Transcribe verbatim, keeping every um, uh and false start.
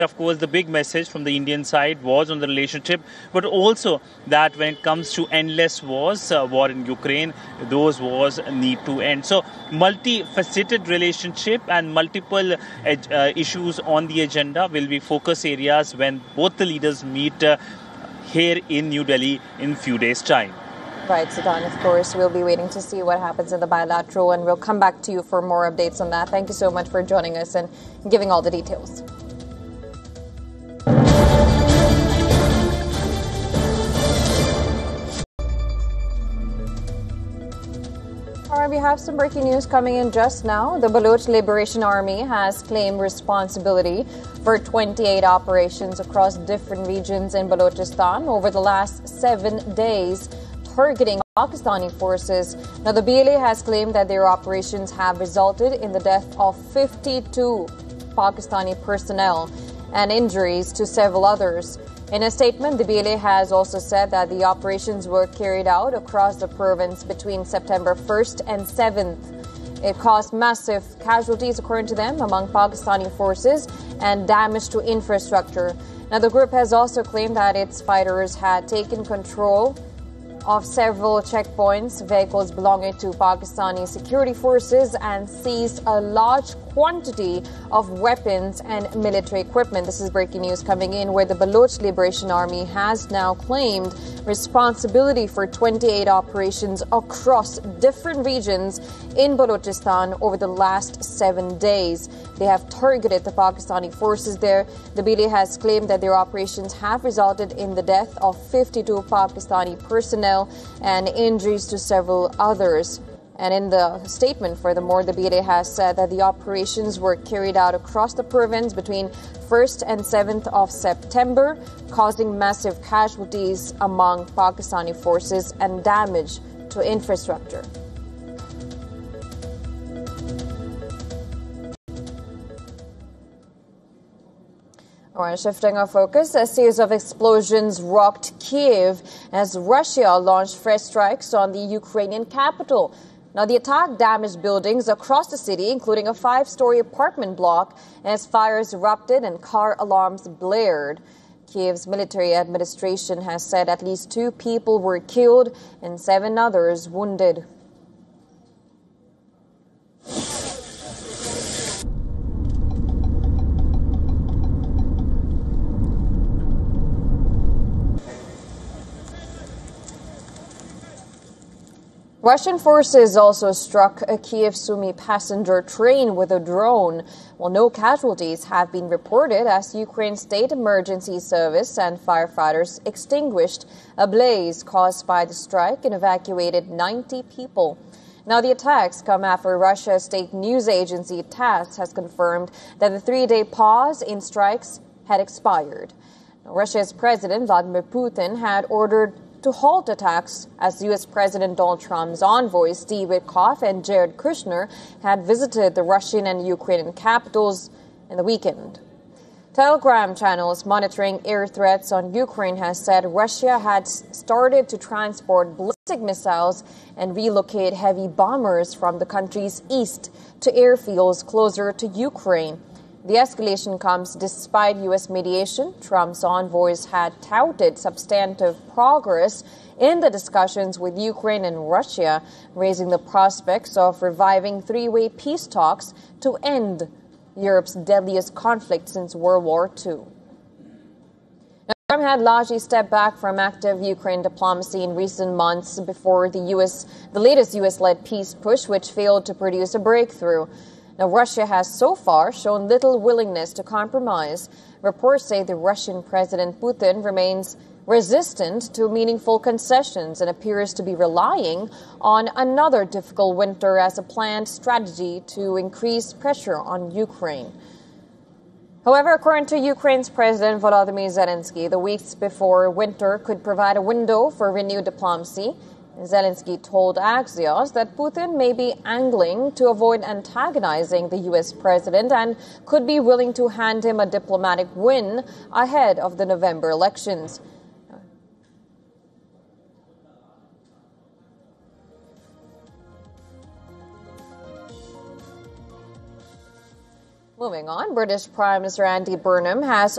Of course, the big message from the Indian side was on the relationship, but also that when it comes to endless wars, uh, war in Ukraine, those wars need to end. So, multifaceted relationship and multiple uh, issues on the agenda will be focus areas when both the leaders meet uh, here in New Delhi in few days' time. Right, Siddhan, of course, we'll be waiting to see what happens in the bilateral, and we'll come back to you for more updates on that. Thank you so much for joining us and giving all the details. All right, we have some breaking news coming in just now. The Baloch Liberation Army has claimed responsibility for twenty-eight operations across different regions in Balochistan over the last seven days, targeting Pakistani forces. Now, the B L A has claimed that their operations have resulted in the death of fifty-two Pakistani personnel and injuries to several others. In a statement, the B L A has also said that the operations were carried out across the province between September first and seventh. It caused massive casualties, according to them, among Pakistani forces and damage to infrastructure. Now, the group has also claimed that its fighters had taken control of several checkpoints, vehicles belonging to Pakistani security forces, and seized a large quantity of weapons and military equipment. This is breaking news coming in, where the Baloch Liberation Army has now claimed responsibility for twenty-eight operations across different regions in Balochistan over the last seven days. They have targeted the Pakistani forces there. The B L A has claimed that their operations have resulted in the death of fifty-two Pakistani personnel and injuries to several others. And in the statement, furthermore, the B L A has said that the operations were carried out across the province between first and seventh of September, causing massive casualties among Pakistani forces and damage to infrastructure. All right, shifting our focus, a series of explosions rocked Kiev as Russia launched fresh strikes on the Ukrainian capital. Now, the attack damaged buildings across the city, including a five-story apartment block, as fires erupted and car alarms blared. Kiev's military administration has said at least two people were killed and seven others wounded. Russian forces also struck a Kiev-Sumy passenger train with a drone. While no casualties have been reported, as Ukraine's State Emergency Service and firefighters extinguished a blaze caused by the strike and evacuated ninety people. Now, the attacks come after Russia's state news agency TASS has confirmed that the three-day pause in strikes had expired. Now, Russia's President Vladimir Putin had ordered to halt attacks as U S President Donald Trump's envoys Steve Witkoff and Jared Kushner had visited the Russian and Ukrainian capitals in the weekend. Telegram channels monitoring air threats on Ukraine has said Russia had started to transport ballistic missiles and relocate heavy bombers from the country's east to airfields closer to Ukraine. The escalation comes despite U S mediation. Trump's envoys had touted substantive progress in the discussions with Ukraine and Russia, raising the prospects of reviving three-way peace talks to end Europe's deadliest conflict since World War Two. Now, Trump had largely stepped back from active Ukraine diplomacy in recent months before the U S, the latest U S-led peace push, which failed to produce a breakthrough. Now, Russia has so far shown little willingness to compromise. Reports say the Russian President Putin remains resistant to meaningful concessions and appears to be relying on another difficult winter as a planned strategy to increase pressure on Ukraine. However, according to Ukraine's President Volodymyr Zelensky, the weeks before winter could provide a window for renewed diplomacy. Zelensky told Axios that Putin may be angling to avoid antagonizing the U S president and could be willing to hand him a diplomatic win ahead of the November elections. Moving on, British Prime Minister Andy Burnham has